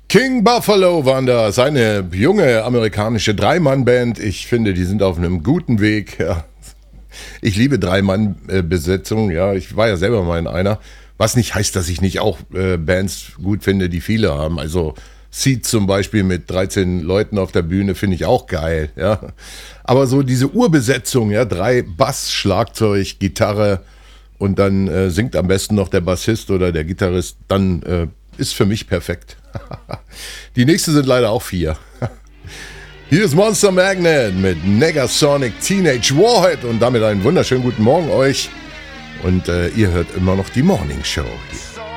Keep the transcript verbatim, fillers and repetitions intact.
King Buffalo waren das, eine junge amerikanische Drei-Mann-Band. Ich finde, die sind auf einem guten Weg. Ja. Ich liebe Drei-Mann-Besetzungen, ja, ich war ja selber mal in einer. Was nicht heißt, dass ich nicht auch äh, Bands gut finde, die viele haben. Also Seed zum Beispiel mit dreizehn Leuten auf der Bühne finde ich auch geil, ja. Aber so diese Urbesetzung, ja, drei Bass, Schlagzeug, Gitarre und dann äh, singt am besten noch der Bassist oder der Gitarrist, dann äh, ist für mich perfekt. Die nächste sind leider auch vier. Hier ist Monster Magnet mit Negasonic Teenage Warhead und damit einen wunderschönen guten Morgen euch. Und äh, ihr hört immer noch die Morning Show hier.